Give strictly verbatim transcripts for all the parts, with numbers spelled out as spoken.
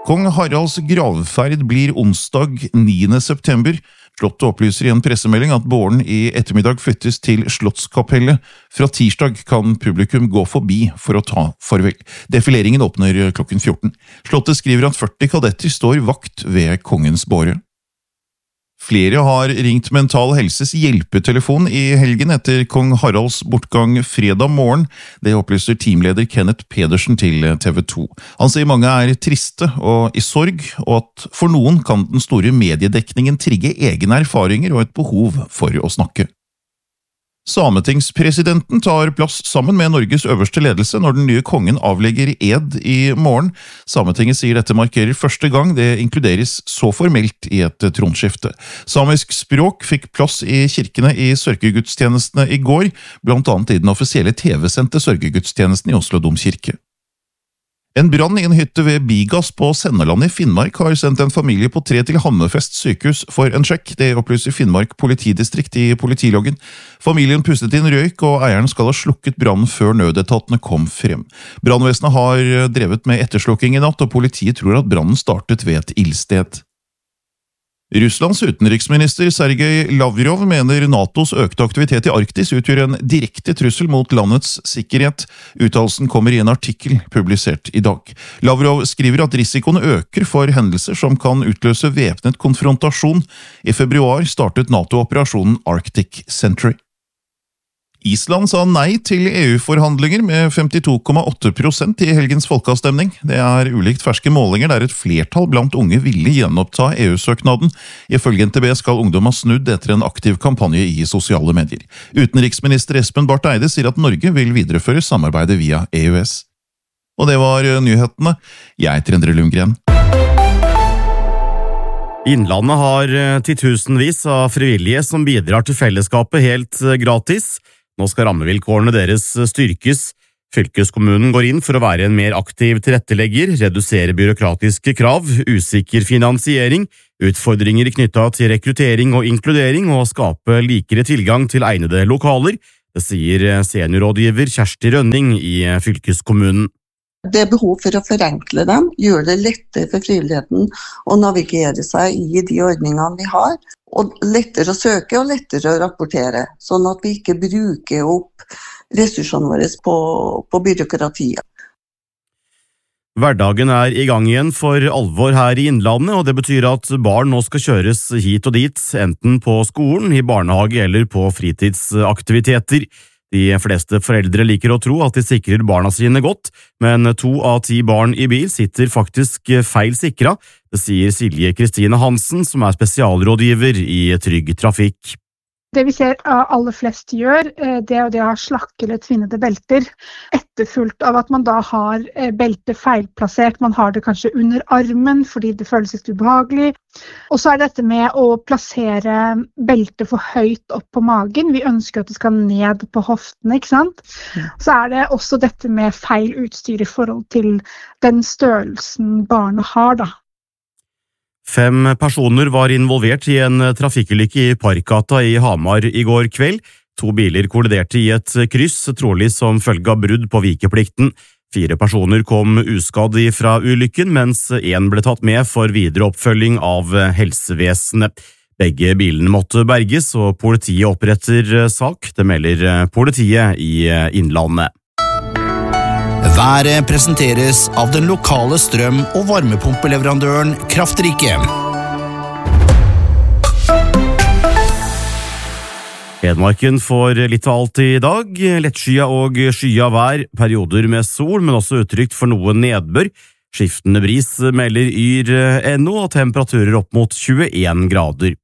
Kong Haralds gravferd blir onsdag niende september. Slottet opplyser i en pressemelding at båren i ettermiddag flyttes til Slottskapellet. Fra tirsdag kan publikum gå forbi for å ta farvel. Defileringen åpner klokken fjorten. Slottet skriver at førti kadetter står vakt ved kongens båre. Flere har ringt Mental Helses hjelpetelefon i helgen etter kong Haralds bortgang fredag morgen. Det opplyser teamleder Kenneth Pedersen til T V to. Han sier mange er triste og i sorg, og at for noen kan den store mediedekningen trigge egne erfaringer og et behov for å snakke. Sametingspresidenten tar plass sammen med Norges øverste ledelse når den nye kongen avlegger ed i morgen. Sametinget sier dette markerer første gang det inkluderes så formelt i et tronskifte. Samisk språk fikk plass i kirkene i sørgegudstjenestene i går, blant annet i den offisielle T V-sendte sørgegudstjenesten i Oslo Domkirke. En brann i en hytte ved Bigas på Sennaland i Finnmark har sendt en familie på tre til Hammerfest sykehus for en sjekk. Det opplyser Finnmark politidistrikt i politiloggen. Familien pustet inn røyk, og eieren skal ha slukket brannen før nødetatene kom frem. Brannvesenet har drevet med etterslukking i natt, og politiet tror at brannen startet ved et ildsted. Russlands utenriksminister Sergej Lavrov mener NATOs økte aktivitet i Arktis utgjør en direkte trussel mot landets sikkerhet. Uttalelsen kommer i en artikkel publisert i dag. Lavrov skriver at risikoen øker for hendelser som kan utløse væpnet konfrontasjon. I februar startet NATO-operasjonen Arctic Sentry. Island sa nei til E U-forhandlinger med femtito komma åtte prosent i helgens folkeavstemning. Det er ulikt ferske målinger der et flertall blant unge ville gjenoppta E U-søknaden. Ifølge N T B skal ungdom ha snudd etter en aktiv kampanje i sosiale medier. Utenriksminister Espen Barth Eide sier at Norge vil videreføre samarbeidet via E U S. Og det var nyhetene. Jeg heter Endre Lundgren. Innlandet har titusenvis av frivillige som bidrar til fellesskapet helt gratis. Nå skal rammevilkårene deres styrkes. Fylkeskommunen går inn for å være en mer aktiv tilrettelegger, redusere byråkratiske krav, usikker finansiering, utfordringer knyttet til rekruttering og inkludering og skape likere tilgang til egnede lokaler. Det sier seniorrådgiver Kjersti Rønning i fylkeskommunen. Det er behov for å forenkle dem, gjøre det lettere for frivilligheten å navigere seg i de ordningene vi har, og lettere å søke og lettere å rapportere, sånn at vi ikke bruker opp ressursene våre på, på byråkratiet. Hverdagen er i gang igjen for alvor her i Innlandet, og det betyr at barn nå skal kjøres hit og dit, enten på skolen, i barnehage eller på fritidsaktiviteter. De fleste foreldre liker å tro at de sikrer barna sine godt, men to av ti barn i bil sitter faktisk feil sikra. Det sier Silje Kristine Hansen, som er spesialrådgiver i Trygg Trafikk. Det vi ser aller flest gjør, det er det å ha slakke eller tvinnede belter, etterfulgt av at man da har beltet feilplassert. Man har det kanskje under armen fordi det føles litt ubehagelig. Og så er dette med å plassere beltet for høyt opp på magen. Vi ønsker at det skal ned på hoftene, ikke sant? Så er det også dette med feil utstyr i forhold til den størrelsen barnet har da. Fem personer var involvert i en trafikkulykke i Parkgata i Hamar i går kveld. To biler kolliderte i et kryss, trolig som følge av brudd på vikeplikten. Fire personer kom uskadd fra ulykken, mens en ble tatt med for videre oppfølging av helsevesenet. Begge bilene måtte berges, og politiet oppretter sak. Det melder politiet i Innlandet. Været presenteres av den lokale strøm- og varmepumpeleverandøren Kraftrike. Hedmarken får litt av alt i dag. Lettskya og skya vær, perioder med sol, men også utrygt for noe nedbør. Skiftende bris melder yr ennå, og temperaturer opp mot tjueen grader.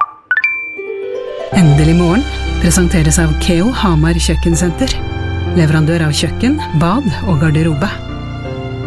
Endelig morgen presenteres av Keo Hamar Kjøkkensenter. Leverandør av kjøkken, bad og garderobe.